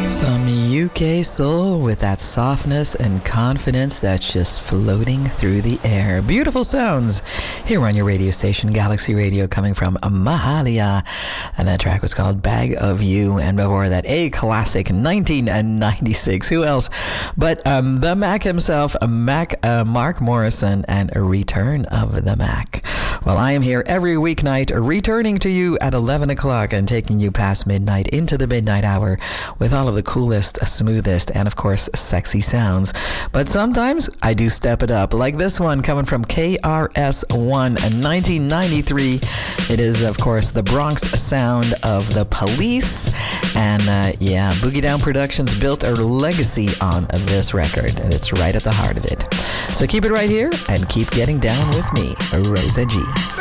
Some UK soul with that softness and confidence that's just floating through the air. Beautiful sounds here on your radio station, Galaxy Radio, coming from Mahalia. And that track was called Bag of You. And before that, a classic, 1996. Who else but the Mac himself, Mark Morrison, and A Return of the Mac. Well, I am here every weeknight, returning to you at 11 o'clock and taking you past midnight into the midnight hour with all of the coolest, smoothest, and of course, sexy sounds. But sometimes I do step it up, like this one coming from KRS-One in 1993. It is, of course, the Bronx sound of The Police. And Boogie Down Productions built a legacy on this record, and it's right at the heart of it. So keep it right here and keep getting down with me, Rosa G.